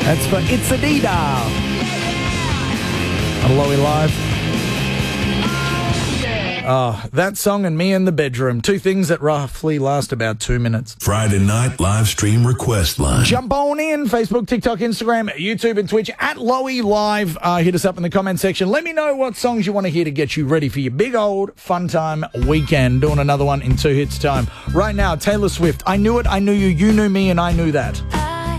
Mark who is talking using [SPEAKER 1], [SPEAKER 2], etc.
[SPEAKER 1] That's for It's Adidas. On Lowy Live. Oh, that song and me in the bedroom. Two things that roughly last about 2 minutes.
[SPEAKER 2] Friday night live stream request line.
[SPEAKER 1] Jump on in. Facebook, TikTok, Instagram, YouTube and Twitch at Lowy Live. Hit us up in the comment section. Let me know what songs you want to hear to get you ready for your big old fun time weekend. Doing another one in 2 hits time. Right now, Taylor Swift. I knew it, I knew you, you knew me, and I knew that.